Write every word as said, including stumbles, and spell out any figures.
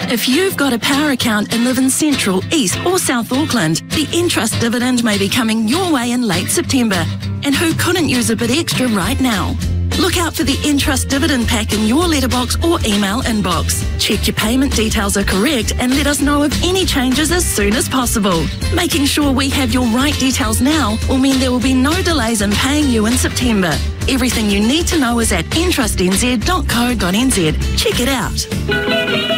If you've got a power account and live in Central, East or South Auckland, the Entrust dividend may be coming your way in late September. And who couldn't use a bit extra right now? Look out for the Entrust dividend pack in your letterbox or email inbox. Check your payment details are correct and let us know of any changes as soon as possible. Making sure we have your right details now will mean there will be no delays in paying you in September. Everything you need to know is at entrust n z dot co dot n z. Check it out.